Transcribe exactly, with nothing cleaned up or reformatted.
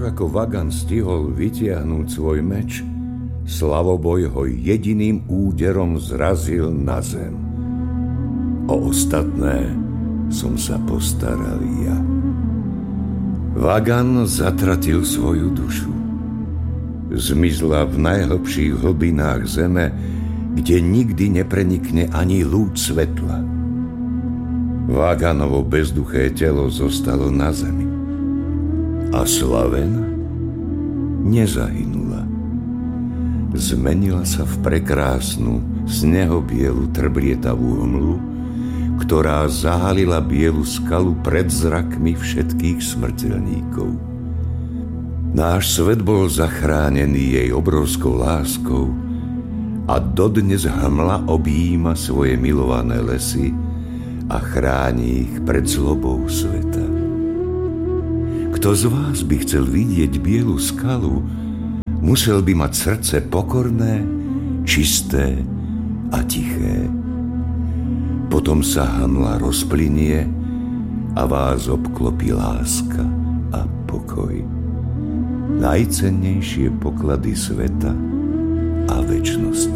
ako Vagan stihol vytiahnuť svoj meč, Slavoboj ho jediným úderom zrazil na zem. O ostatné som sa postaral ja. Vagan zatratil svoju dušu. Zmizla v najhlbších hlbinách zeme, kde nikdy neprenikne ani lúč svetla. Vaganovo bezduché telo zostalo na zemi. A Slavena nezahynula. Zmenila sa v prekrásnu, snehobielu trblietavú hmlu, ktorá zahalila bielu skalu pred zrakmi všetkých smrteľníkov. Náš svet bol zachránený jej obrovskou láskou a dodnes hmla objíma svoje milované lesy a chráni ich pred zlobou sveta. Kto z vás by chcel vidieť bielu skalu, musel by mať srdce pokorné, čisté a tiché. Potom sa hmla rozplynie a vás obklopí láska a pokoj. Najcennejšie poklady sveta a večnosti.